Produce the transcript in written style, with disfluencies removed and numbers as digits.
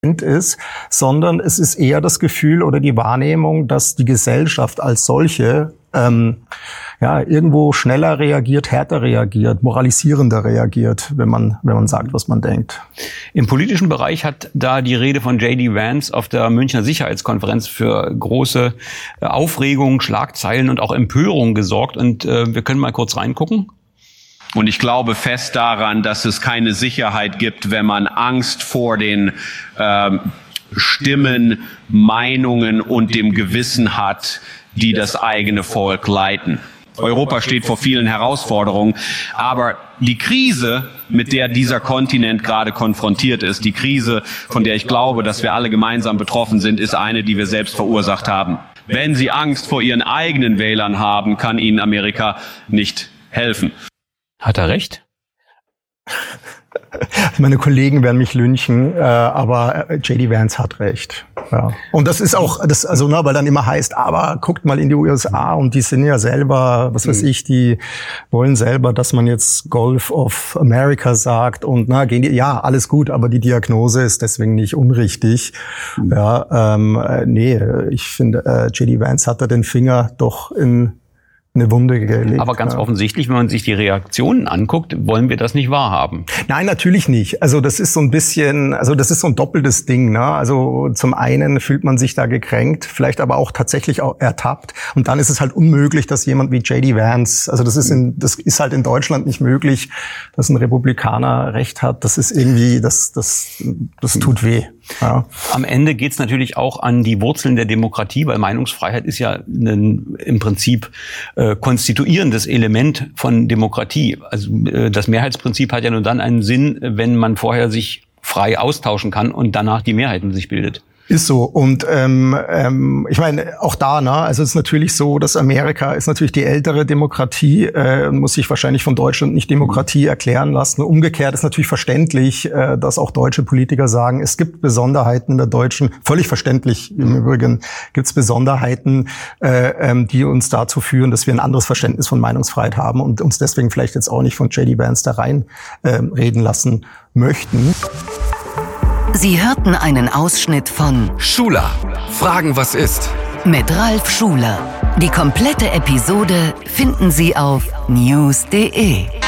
ist, sondern es ist eher das Gefühl oder die Wahrnehmung, dass die Gesellschaft als solche irgendwo schneller reagiert, härter reagiert, moralisierender reagiert, wenn man sagt, was man denkt. Im politischen Bereich hat da die Rede von J.D. Vance auf der Münchner Sicherheitskonferenz für große Aufregung, Schlagzeilen und auch Empörung gesorgt. Und wir können mal kurz reingucken. Und ich glaube fest daran, dass es keine Sicherheit gibt, wenn man Angst vor den Stimmen, Meinungen und dem Gewissen hat, die das eigene Volk leiten. Europa steht vor vielen Herausforderungen, aber die Krise, mit der dieser Kontinent gerade konfrontiert ist, die Krise, von der ich glaube, dass wir alle gemeinsam betroffen sind, ist eine, die wir selbst verursacht haben. Wenn Sie Angst vor Ihren eigenen Wählern haben, kann Ihnen Amerika nicht helfen. Hat er recht? Meine Kollegen werden mich lynchen, aber J.D. Vance hat recht. Ja. Und das ist auch, weil dann immer heißt, aber guckt mal in die USA und die sind ja selber, was weiß ich, die wollen selber, dass man jetzt Gulf of America sagt und alles gut, aber die Diagnose ist deswegen nicht unrichtig. Ja, ich finde, J.D. Vance hat da den Finger doch in eine Wunde gelegt. Aber ganz offensichtlich, wenn man sich die Reaktionen anguckt, wollen wir das nicht wahrhaben. Nein, natürlich nicht. Also das ist so ein doppeltes Ding. Ne? Also zum einen fühlt man sich da gekränkt, vielleicht aber auch tatsächlich auch ertappt. Und dann ist es halt unmöglich, dass jemand wie J.D. Vance, also das ist halt in Deutschland nicht möglich, dass ein Republikaner Recht hat. Das ist irgendwie, das tut weh. Ja. Am Ende geht's natürlich auch an die Wurzeln der Demokratie, weil Meinungsfreiheit ist ja im Prinzip konstituierendes Element von Demokratie. Also das Mehrheitsprinzip hat ja nur dann einen Sinn, wenn man vorher sich frei austauschen kann und danach die Mehrheiten sich bildet. Ist so. Und ich meine, auch da, also es ist natürlich so, dass Amerika ist natürlich die ältere Demokratie, muss sich wahrscheinlich von Deutschland nicht Demokratie erklären lassen. Umgekehrt ist natürlich verständlich, dass auch deutsche Politiker sagen, es gibt Besonderheiten in der deutschen, völlig verständlich im Übrigen, gibt es Besonderheiten, die uns dazu führen, dass wir ein anderes Verständnis von Meinungsfreiheit haben und uns deswegen vielleicht jetzt auch nicht von J.D. Vance da rein reden lassen möchten. Sie hörten einen Ausschnitt von Schuler. Fragen, was ist? Mit Ralf Schuler. Die komplette Episode finden Sie auf news.de.